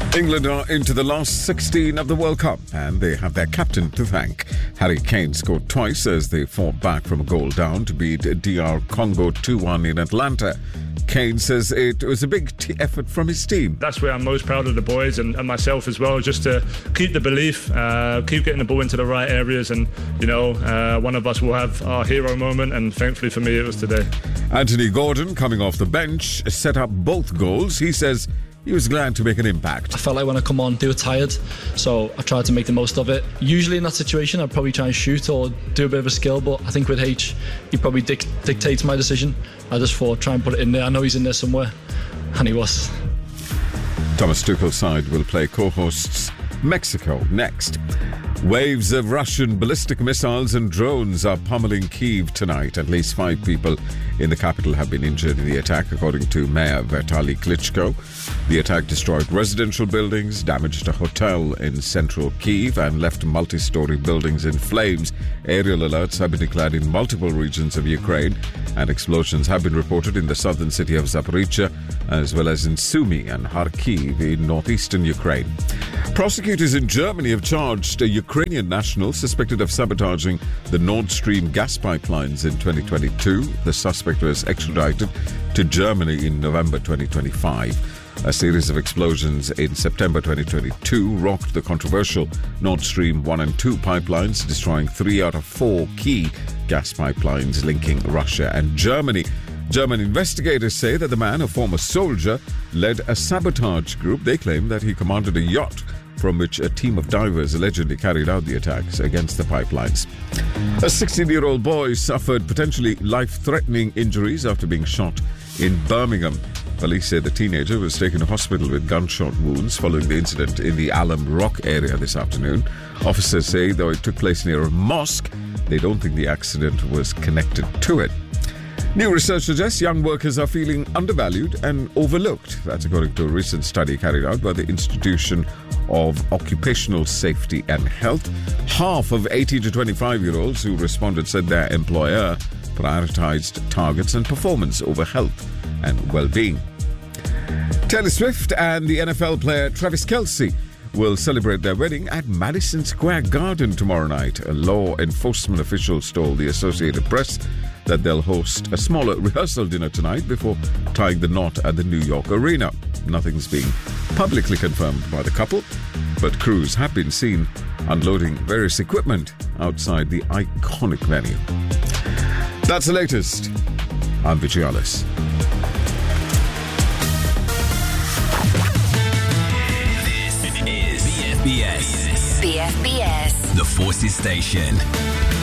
England are into the last 16 of the World Cup and they have their captain to thank. Harry Kane scored twice as they fought back from a goal down to beat DR Congo 2-1 in Atlanta. Kane says it was a big effort from his team. That's where I'm most proud of the boys and myself as well, just to keep the belief, keep getting the ball into the right areas, and one of us will have our hero moment, and thankfully for me it was today. Anthony Gordon, coming off the bench, set up both goals. He says he was glad to make an impact. I felt like when I come on, they were tired, so I tried to make the most of it. Usually in that situation, I'd probably try and shoot or do a bit of a skill, but I think with H, he probably dictates my decision. I just thought, try and put it in there. I know he's in there somewhere, and he was. Thomas Tuchel's side will play co-hosts Mexico next. Waves of Russian ballistic missiles and drones are pummeling Kyiv tonight. At least 5 people in the capital have been injured in the attack, according to Mayor Vitaly Klitschko. The attack destroyed residential buildings, damaged a hotel in central Kyiv, and left multi-story buildings in flames. Aerial alerts have been declared in multiple regions of Ukraine, and explosions have been reported in the southern city of Zaporizhzhia, as well as in Sumy and Kharkiv in northeastern Ukraine. Prosecutors in Germany have charged a Ukrainian national suspected of sabotaging the Nord Stream gas pipelines in 2022. The suspect was extradited to Germany in November 2025. A series of explosions in September 2022 rocked the controversial Nord Stream 1 and 2 pipelines, destroying 3 out of 4 key gas pipelines linking Russia and Germany. German investigators say that the man, a former soldier, led a sabotage group. They claim that he commanded a yacht from which a team of divers allegedly carried out the attacks against the pipelines. A 16-year-old boy suffered potentially life-threatening injuries after being shot in Birmingham. Police say the teenager was taken to hospital with gunshot wounds following the incident in the Alum Rock area this afternoon. Officers say, though it took place near a mosque, they don't think the accident was connected to it. New research suggests young workers are feeling undervalued and overlooked. That's according to a recent study carried out by the Institution of Occupational Safety and Health. Half of 18 to 25-year-olds who responded said their employer prioritized targets and performance over health and well-being. Taylor Swift and the NFL player Travis Kelce will celebrate their wedding at Madison Square Garden tomorrow night. Law enforcement officials told the Associated Press that they'll host a smaller rehearsal dinner tonight before tying the knot at the New York Arena. Nothing's being publicly confirmed by the couple, but crews have been seen unloading various equipment outside the iconic venue. That's the latest. I'm Vijayalis. This is BFBS. BFBS. The Forces Station.